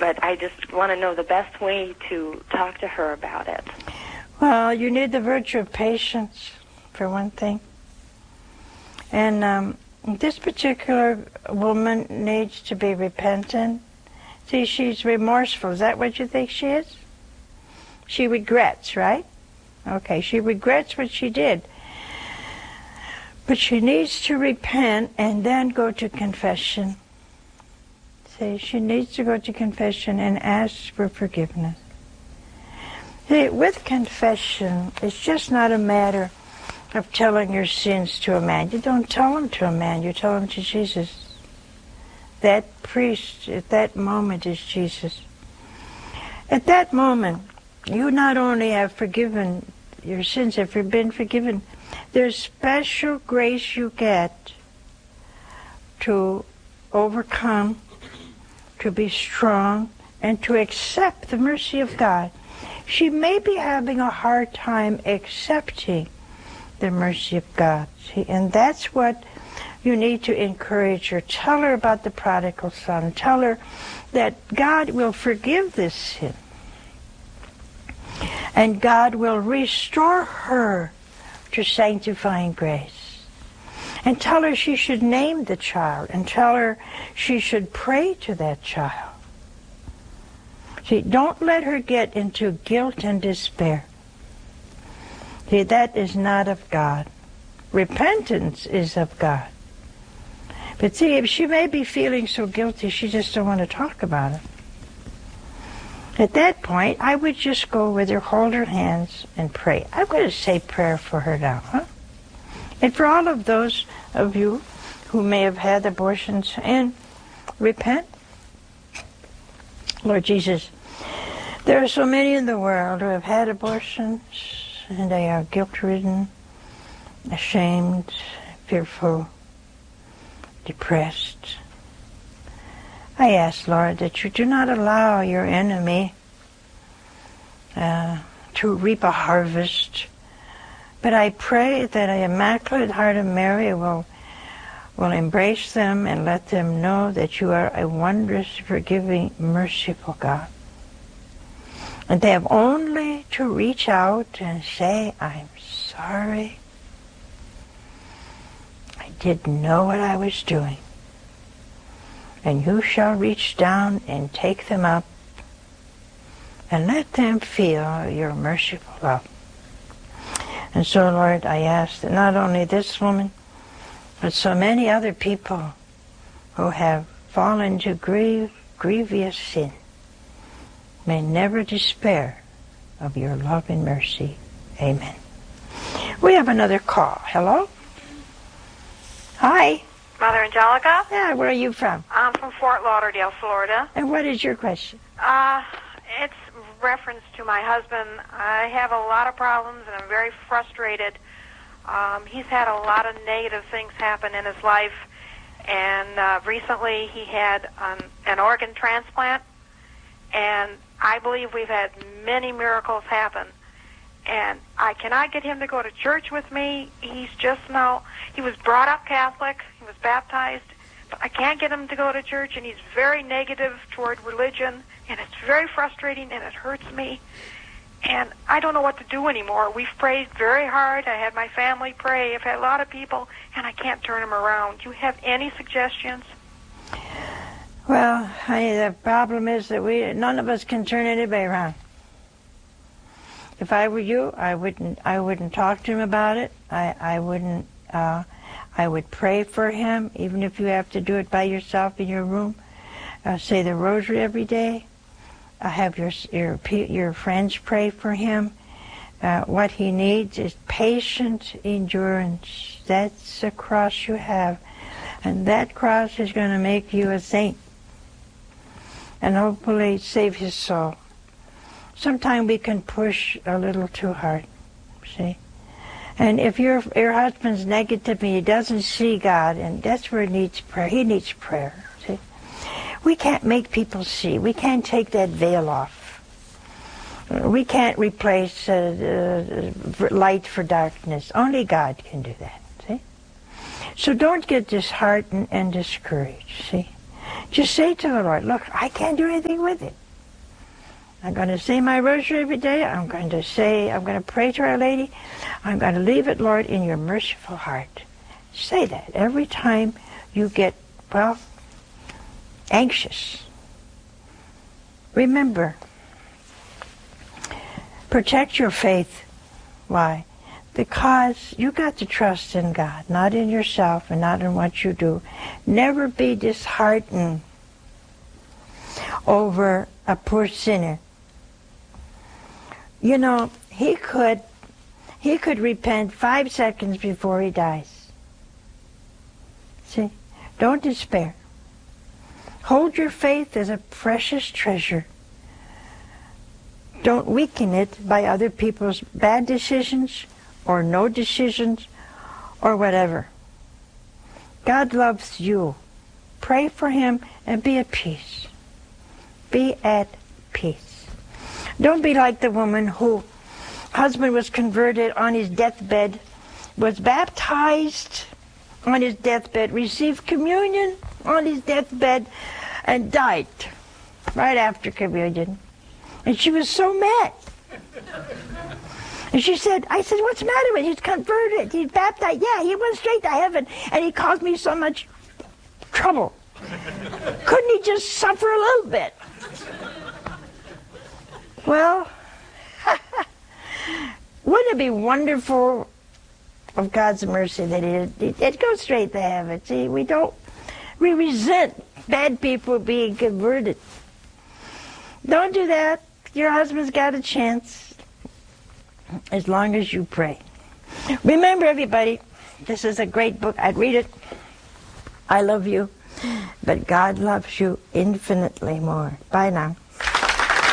but I just want to know the best way to talk to her about it. Well, you need the virtue of patience, for one thing. And this particular woman needs to be repentant. See, she's remorseful. Is that what you think she is? She regrets, right? Okay, she regrets what she did. But she needs to repent and then go to confession. See, she needs to go to confession and ask for forgiveness. See, with confession, it's just not a matter of telling your sins to a man. You don't tell them to a man, you tell them to Jesus. That priest at that moment is Jesus. At that moment, you not only have forgiven, your sins have been forgiven, there's special grace you get to overcome, to be strong, and to accept the mercy of God. She may be having a hard time accepting the mercy of God. See, and that's what you need to encourage her. Tell her about the prodigal son. Tell her that God will forgive this sin. And God will restore her to sanctifying grace. And tell her she should name the child. And tell her she should pray to that child. See, don't let her get into guilt and despair. See, that is not of God. Repentance is of God. But see, if she may be feeling so guilty, she just don't want to talk about it. At that point, I would just go with her, hold her hands, and pray. I'm going to say prayer for her now, huh? And for all of those of you who may have had abortions, and repent. Lord Jesus, there are so many in the world who have had abortions, and they are guilt-ridden, ashamed, fearful, depressed. I ask, Lord, that you do not allow your enemy to reap a harvest, but I pray that an Immaculate Heart of Mary will embrace them and let them know that you are a wondrous, forgiving, merciful God. And they have only to reach out and say, I'm sorry. I didn't know what I was doing. And you shall reach down and take them up and let them feel your merciful love. And so, Lord, I ask that not only this woman, but so many other people who have fallen to grievous sin may never despair of your love and mercy. Amen. We have another call. Hello? Hi. Mother Angelica? Yeah, where are you from? I'm from Fort Lauderdale, Florida. And what is your question? It's reference to my husband. I have a lot of problems, and I'm very frustrated. He's had a lot of negative things happen in his life, and recently he had an organ transplant, and I believe we've had many miracles happen. And I cannot get him to go to church with me. He was brought up Catholic, he was baptized, but I can't get him to go to church, and he's very negative toward religion, and it's very frustrating, and it hurts me. And I don't know what to do anymore. We've prayed very hard. I had my family pray. I've had a lot of people, and I can't turn him around. Do you have any suggestions? Well, honey, the problem is that none of us can turn anybody around. If I were you, I wouldn't talk to him about it. I would pray for him, even if you have to do it by yourself in your room. Say the rosary every day. Have your friends pray for him. What he needs is patient endurance. That's the cross you have. And that cross is going to make you a saint. And hopefully save his soul. Sometimes we can push a little too hard, see? And if your husband's negative and he doesn't see God, and that's where he needs prayer. He needs prayer, see? We can't make people see. We can't take that veil off. We can't replace light for darkness. Only God can do that, see? So don't get disheartened and discouraged, see? Just say to the Lord, look, I can't do anything with it. I'm going to say my rosary every day. I'm going to pray to Our Lady. I'm going to leave it, Lord, in your merciful heart. Say that every time you get, anxious. Remember, protect your faith. Why? Because you got to trust in God, not in yourself and not in what you do. Never be disheartened over a poor sinner. You know, he could repent 5 seconds before he dies. See? Don't despair. Hold your faith as a precious treasure. Don't weaken it by other people's bad decisions or no decisions or whatever. God loves you. Pray for him and be at peace. Be at peace. Don't be like the woman whose husband was converted on his deathbed, was baptized on his deathbed, received communion on his deathbed, and died right after communion. And she was so mad. And I said, what's the matter with him? He's converted. He's baptized. Yeah, he went straight to heaven. And he caused me so much trouble. Couldn't he just suffer a little bit? Well, wouldn't it be wonderful of God's mercy that it goes straight to heaven? See, we resent bad people being converted. Don't do that. Your husband's got a chance as long as you pray. Remember, everybody, this is a great book. I'd read it. I love you, but God loves you infinitely more. Bye now.